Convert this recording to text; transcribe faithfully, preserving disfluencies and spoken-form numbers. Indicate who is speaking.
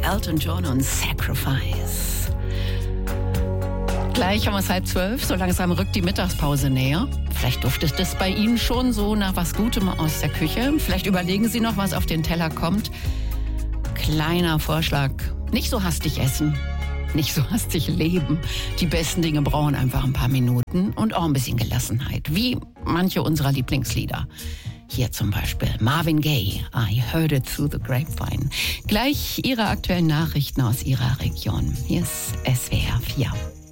Speaker 1: Elton John und Sacrifice. Gleich haben wir es halb zwölf, so langsam rückt die Mittagspause näher. Vielleicht duftet es bei Ihnen schon so nach was Gutem aus der Küche. Vielleicht überlegen Sie noch, was auf den Teller kommt. Kleiner Vorschlag, nicht so hastig essen, nicht so hastig leben. Die besten Dinge brauchen einfach ein paar Minuten und auch ein bisschen Gelassenheit, wie manche unserer Lieblingslieder. Hier zum Beispiel Marvin Gaye, I Heard It Through the Grapevine. Gleich Ihre aktuellen Nachrichten aus Ihrer Region. Hier ist S W R vier.